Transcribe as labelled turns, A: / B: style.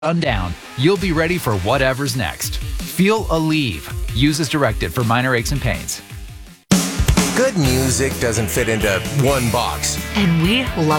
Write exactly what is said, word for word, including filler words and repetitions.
A: Sundown, you'll be ready for whatever's next. Feel Aleve. Use as directed for minor aches and pains.
B: Good music doesn't fit into one box.
C: And we love